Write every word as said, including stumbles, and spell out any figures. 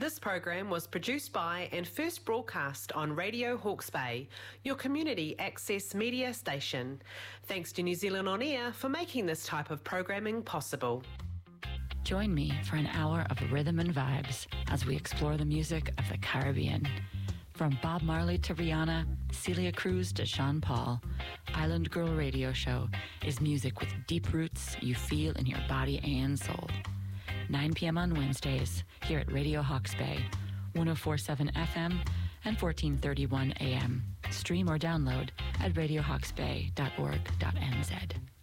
This program was produced by and first broadcast on Radio Hawke's Bay, your community access media station. Thanks to New Zealand On Air for making this type of programming possible. Join me for an hour of rhythm and vibes as we explore the music of the Caribbean. From Bob Marley to Rihanna, Celia Cruz to Sean Paul, Island Girl Radio Show is music with deep roots you feel in your body and soul. nine p.m. on Wednesdays here at Radio Hawke's Bay, one oh four point seven F M and fourteen thirty-one A M. Stream or download at radio hawkes bay dot org dot n z.